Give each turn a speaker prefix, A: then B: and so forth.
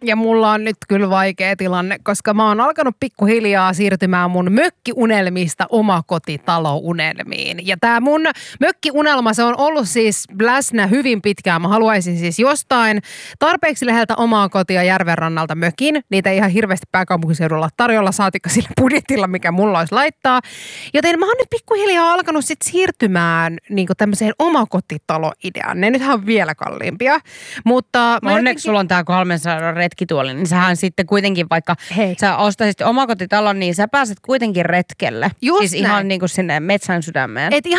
A: Ja mulla on nyt kyllä vaikea tilanne, koska mä oon alkanut pikkuhiljaa siirtymään mun mökkiunelmista omakotitalounelmiin. Ja tää mun mökkiunelma, se on ollut siis läsnä hyvin pitkään. Mä haluaisin siis jostain tarpeeksi läheltä omaa kotia järvenrannalta mökin. Niitä ei ihan hirveästi pääkaupunkiseudulla tarjolla, saatikka sillä budjetilla, mikä mulla olisi laittaa. Joten mä oon nyt pikkuhiljaa alkanut sit siirtymään niin tämmöiseen omakotitaloideaan. Ne nythän on vielä kalliimpia. Mutta
B: onneksi sulla on tää 300 retkituoli, niin sähän sitten kuitenkin vaikka sä ostaisit omakotitalon, niin sä pääset kuitenkin retkelle.
A: Just
B: siis
A: näin.
B: Ihan niin kuin sinne metsän sydämeen.
A: Et ihan